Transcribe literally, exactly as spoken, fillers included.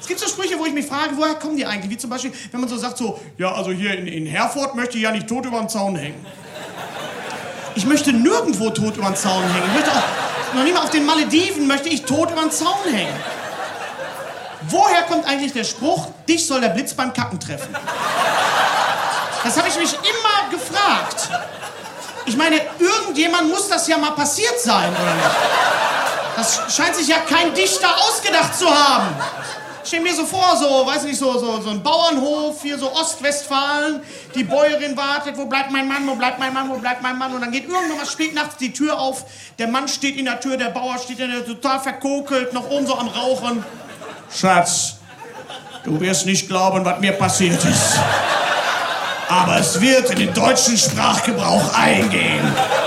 Es gibt so Sprüche, wo ich mich frage, woher kommen die eigentlich? Wie zum Beispiel, wenn man so sagt, so, ja, also hier in, in Herford möchte ich ja nicht tot über den Zaun hängen. Ich möchte nirgendwo tot über den Zaun hängen. Ich möchte auch, noch nicht mal auf den Malediven möchte ich tot über den Zaun hängen. Woher kommt eigentlich der Spruch, dich soll der Blitz beim Kacken treffen? Das habe ich mich immer gefragt. Ich meine, irgendjemand muss das ja mal passiert sein, oder nicht? Das scheint sich ja kein Dichter ausgedacht zu haben. Ich stell mir so vor, so, weiß nicht, so, so, so ein Bauernhof, hier so Ostwestfalen, die Bäuerin wartet, wo bleibt mein Mann, wo bleibt mein Mann, wo bleibt mein Mann? Und dann geht irgendwann mal spät nachts die Tür auf, der Mann steht in der Tür, der Bauer steht in der Tür, total verkokelt, noch oben so am Rauchen. Schatz, du wirst nicht glauben, was mir passiert ist. Aber es wird in den deutschen Sprachgebrauch eingehen.